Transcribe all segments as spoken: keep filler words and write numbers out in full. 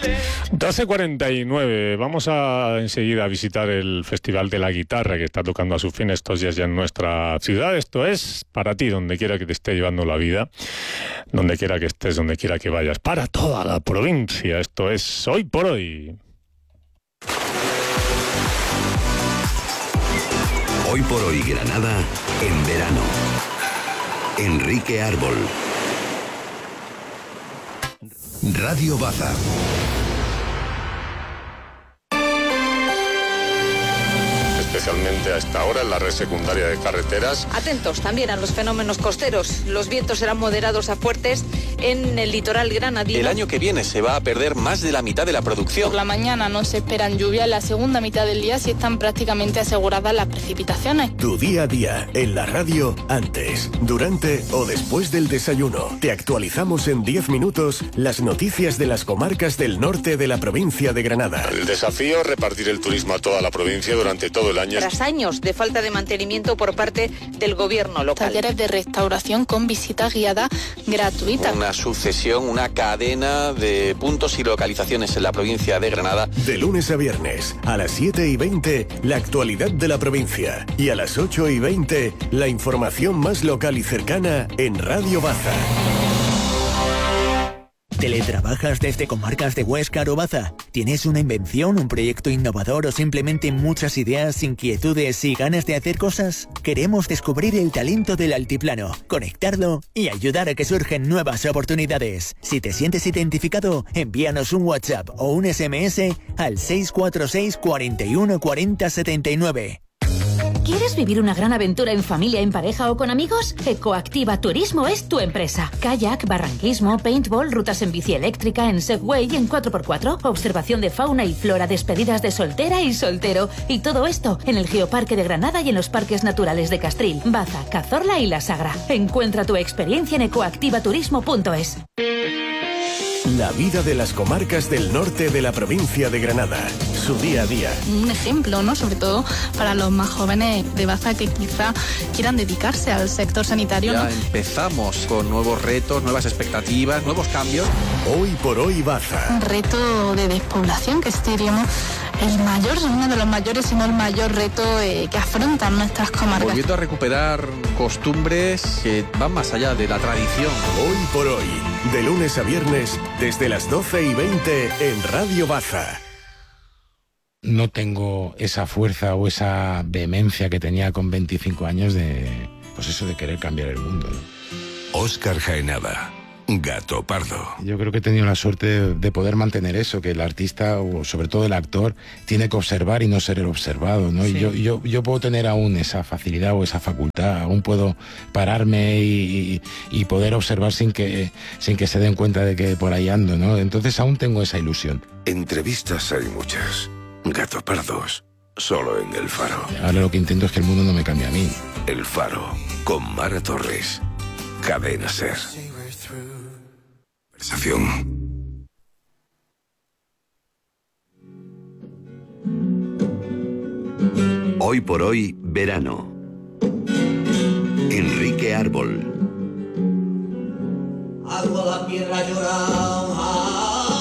doce cuarenta y nueve. Vamos a enseguida a visitar el Festival de la Guitarra que está tocando a su fin estos días ya en nuestra ciudad. Esto es para ti, donde quiera que te esté llevando la vida, donde quiera que estés, donde quiera que vayas, para toda la provincia. Esto es Hoy por Hoy. Hoy por Hoy Granada en verano. Enrique Árbol. Radio Baza. Especialmente a esta hora en la red secundaria de carreteras. Atentos también a los fenómenos costeros. Los vientos serán moderados a fuertes en el litoral granadino. El año que viene se va a perder más de la mitad de la producción. Por la mañana no se esperan lluvias, en la segunda mitad del día sí están prácticamente aseguradas las precipitaciones. Tu día a día en la radio, antes, durante o después del desayuno. Te actualizamos en diez minutos las noticias de las comarcas del norte de la provincia de Granada. El desafío, repartir el turismo a toda la provincia durante todo el año. Tras años de falta de mantenimiento por parte del gobierno local. Talleres de restauración con visita guiada gratuita. Una sucesión, una cadena de puntos y localizaciones en la provincia de Granada. De lunes a viernes, a las siete y veinte, la actualidad de la provincia. Y a las ocho y veinte, la información más local y cercana en Radio Baza. ¿Teletrabajas desde comarcas de Huesca o Baza? ¿Tienes una invención, un proyecto innovador o simplemente muchas ideas, inquietudes y ganas de hacer cosas? Queremos descubrir el talento del altiplano, conectarlo y ayudar a que surgen nuevas oportunidades. Si te sientes identificado, envíanos un WhatsApp o un S M S al seis cuatro seis, cuatro uno, cuatro cero, siete nueve. ¿Quieres vivir una gran aventura en familia, en pareja o con amigos? Ecoactiva Turismo es tu empresa. Kayak, barranquismo, paintball, rutas en bici eléctrica, en Segway y en cuatro por cuatro, observación de fauna y flora, despedidas de soltera y soltero. Y todo esto en el Geoparque de Granada y en los parques naturales de Castril, Baza, Cazorla y La Sagra. Encuentra tu experiencia en ecoactiva turismo punto es. La vida de las comarcas del norte de la provincia de Granada. Su día a día. Un ejemplo, ¿no? Sobre todo para los más jóvenes de Baza que quizá quieran dedicarse al sector sanitario. Ya ¿no? empezamos con nuevos retos, nuevas expectativas, nuevos cambios. Hoy por Hoy Baza. Un reto de despoblación que diríamos el mayor, uno de los mayores, si no el mayor reto eh, que afrontan nuestras comarcas. Volviendo a recuperar costumbres que van más allá de la tradición. Hoy por Hoy, de lunes a viernes, desde las doce y veinte en Radio Baza. No tengo esa fuerza o esa vehemencia que tenía con veinticinco años de, pues eso, de querer cambiar el mundo, ¿no? Óscar Jaenada, Gato Pardo. Yo creo que he tenido la suerte de, de poder mantener eso, que el artista, o sobre todo el actor, tiene que observar y no ser el observado, ¿no? Sí. Y yo, yo, yo puedo tener aún esa facilidad o esa facultad, aún puedo pararme y, y, y poder observar sin que, sin que se den cuenta de que por ahí ando, ¿no? Entonces aún tengo esa ilusión. Entrevistas hay muchas. Gato Pardos, solo en El Faro. Ahora lo que intento es que el mundo no me cambie a mí. El Faro, con Mara Torres. Cadena Ser. Conversación. Hoy por Hoy, verano. Enrique Árbol. Agua la piedra llora.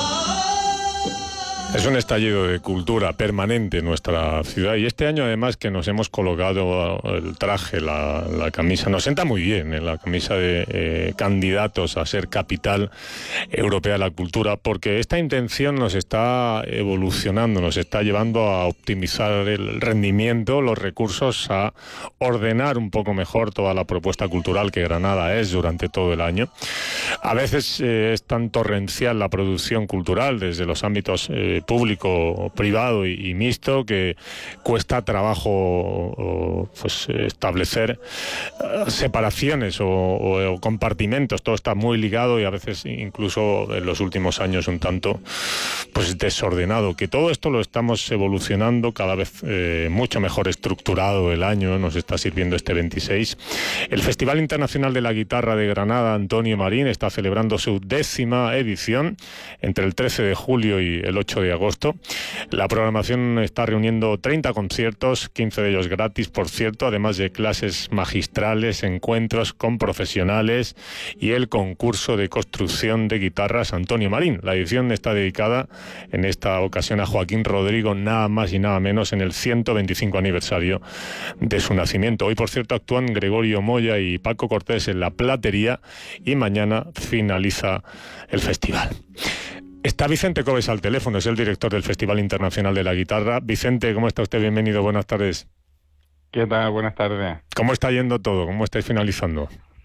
Es un estallido de cultura permanente en nuestra ciudad y este año además que nos hemos colocado el traje, la, la camisa, nos sienta muy bien, en la camisa de eh, candidatos a ser capital europea de la cultura, porque esta intención nos está evolucionando, nos está llevando a optimizar el rendimiento, los recursos, a ordenar un poco mejor toda la propuesta cultural que Granada es durante todo el año. A veces eh, es tan torrencial la producción cultural desde los ámbitos eh, público, privado y, y mixto que cuesta trabajo o, pues, establecer uh, separaciones o, o, o compartimentos. Todo está muy ligado y a veces incluso en los últimos años un tanto pues desordenado. Que todo esto lo estamos evolucionando cada vez eh, mucho mejor estructurado el año, nos está sirviendo este veintiséis. El Festival Internacional de la Guitarra de Granada, Antonio Marín, está celebrando su décima edición entre el trece de julio y el ocho de de agosto. La programación está reuniendo treinta conciertos, quince de ellos gratis, por cierto, además de clases magistrales, encuentros con profesionales y el concurso de construcción de guitarras Antonio Marín. La edición está dedicada en esta ocasión a Joaquín Rodrigo, nada más y nada menos, en el ciento veinticinco aniversario de su nacimiento. Hoy, por cierto, actúan Gregorio Moya y Paco Cortés en La Platería y mañana finaliza el festival. Está Vicente Coves al teléfono, es el director del Festival Internacional de la Guitarra. Vicente, ¿cómo está usted? Bienvenido, buenas tardes. ¿Qué tal? Buenas tardes. ¿Cómo está yendo todo? ¿Cómo estáis finalizando?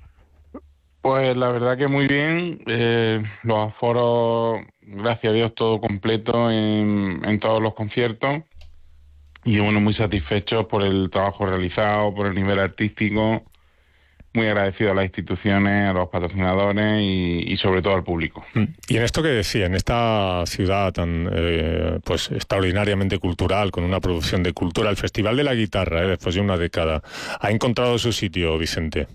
Pues la verdad que muy bien. Eh, los aforos, gracias a Dios, todo completo en, en todos los conciertos. Y bueno, muy satisfechos por el trabajo realizado, por el nivel artístico. Muy agradecido a las instituciones, a los patrocinadores y, y sobre todo al público. Y en esto que decía, en esta ciudad tan eh, pues extraordinariamente cultural, con una producción de cultura, el Festival de la Guitarra, eh, después de una década, ¿ha encontrado su sitio, Vicente?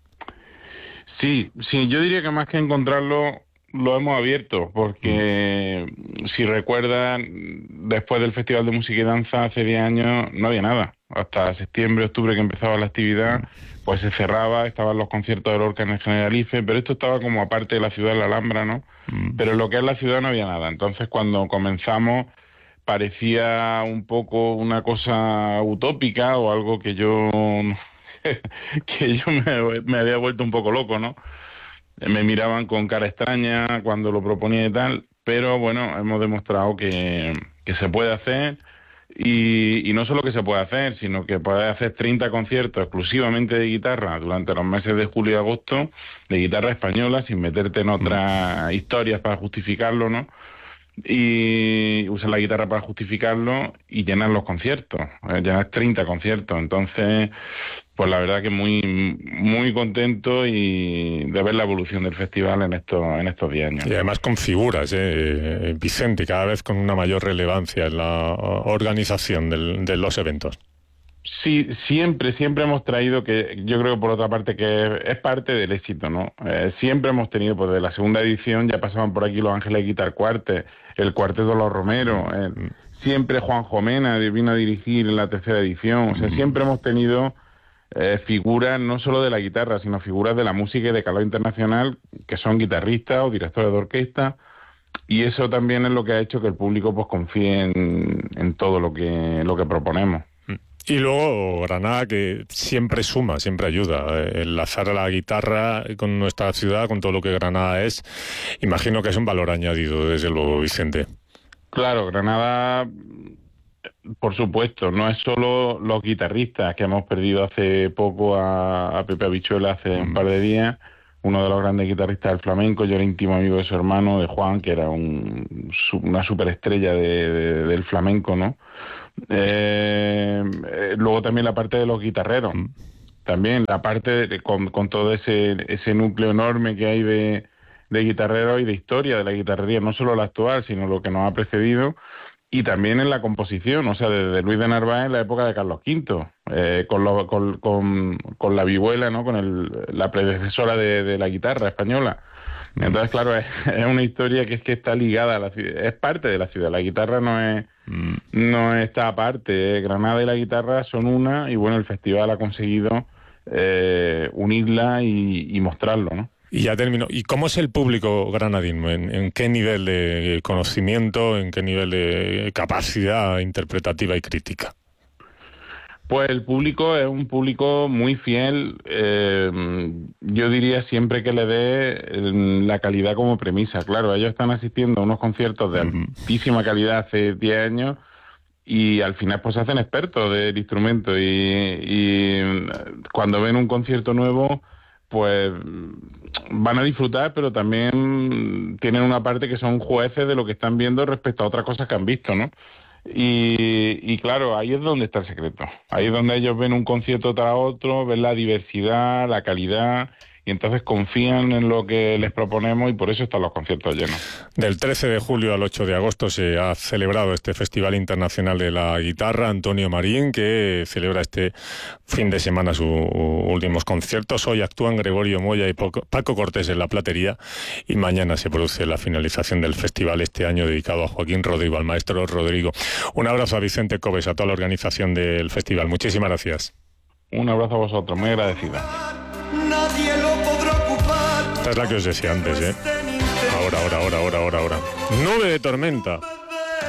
Sí, sí, yo diría que más que encontrarlo, lo hemos abierto, porque mm. si recuerdan, después del Festival de Música y Danza, hace diez años, no había nada. Hasta septiembre, octubre, que empezaba la actividad, pues se cerraba, estaban los conciertos de Lorca en el Generalife, pero esto estaba como aparte de la ciudad, la Alhambra, ¿no? Mm. Pero en lo que es la ciudad no había nada. Entonces, cuando comenzamos, parecía un poco una cosa utópica o algo que yo... que yo me, me había vuelto un poco loco, ¿no? Me miraban con cara extraña cuando lo proponía y tal, pero bueno, hemos demostrado que, que se puede hacer y, y no solo que se puede hacer, sino que puede hacer treinta conciertos exclusivamente de guitarra durante los meses de julio y agosto, de guitarra española, sin meterte en otras historias para justificarlo, ¿no? Y usar la guitarra para justificarlo y llenar los conciertos, eh, llenar treinta conciertos. Entonces, pues la verdad que muy muy contento y de ver la evolución del festival en estos en estos diez años. Y además con figuras, eh, Vicente, cada vez con una mayor relevancia en la organización del, de los eventos. Sí, siempre, siempre hemos traído, que yo creo por otra parte que es, es parte del éxito, ¿no? Eh, siempre hemos tenido, pues de la segunda edición ya pasaban por aquí Los Ángeles Guitar Quartet, el Cuarteto Los Romero, eh, siempre Juan Jomena vino a dirigir en la tercera edición, o sea, siempre hemos tenido eh, figuras no solo de la guitarra, sino figuras de la música y de calado internacional, que son guitarristas o directores de orquesta, y eso también es lo que ha hecho que el público pues confíe en, en todo lo que, lo que proponemos. Y luego Granada, que siempre suma, siempre ayuda. Eh, enlazar a la guitarra con nuestra ciudad, con todo lo que Granada es, imagino que es un valor añadido, desde luego, Vicente. Claro, Granada, por supuesto, no es solo los guitarristas, que hemos perdido hace poco a, a Pepe Habichuela hace mm. un par de días, uno de los grandes guitarristas del flamenco. Yo era íntimo amigo de su hermano, de Juan, que era un, una superestrella de, de, del flamenco, ¿no? Eh, eh, luego también la parte de los guitarreros, mm. también la parte de, con, con todo ese ese núcleo enorme que hay de, de guitarreros y de historia de la guitarrería, no solo la actual, sino lo que nos ha precedido, y también en la composición, o sea, desde Luis de Narváez en la época de Carlos Quinto, eh, con, lo, con, con, con la vihuela, ¿no? Con el, la predecesora de, de la guitarra española. Entonces, claro, es, es una historia que es que está ligada a la ciudad, es parte de la ciudad. La guitarra no es mm. no está aparte. ¿eh? Granada y la guitarra son una, y bueno, el festival ha conseguido eh, unirla y, y mostrarlo, ¿no? Y ya termino. ¿Y cómo es el público granadino? ¿En, en qué nivel de conocimiento, en qué nivel de capacidad interpretativa y crítica? Pues el público es un público muy fiel, eh, yo diría siempre que le dé la calidad como premisa. Claro, ellos están asistiendo a unos conciertos de altísima calidad hace diez años y al final pues se hacen expertos del instrumento y, y cuando ven un concierto nuevo pues van a disfrutar, pero también tienen una parte que son jueces de lo que están viendo respecto a otras cosas que han visto, ¿no? Y, y claro, ahí es donde está el secreto. Ahí es donde ellos ven un concierto tras otro, ven la diversidad, la calidad y entonces confían en lo que les proponemos y por eso están los conciertos llenos. Del trece de julio al ocho de agosto se ha celebrado este Festival Internacional de la Guitarra Antonio Marín, que celebra este fin de semana sus últimos conciertos. Hoy actúan Gregorio Moya y Paco Cortés en la Platería y mañana se produce la finalización del festival, este año dedicado a Joaquín Rodrigo, al maestro Rodrigo. Un abrazo a Vicente Cobes, a toda la organización del festival. Muchísimas gracias. Un abrazo a vosotros, muy agradecida. Nadie lo podrá ocupar. Esta es la que os decía antes, ¿eh? Ahora, ahora, ahora, ahora, ahora, ahora. Nube de tormenta.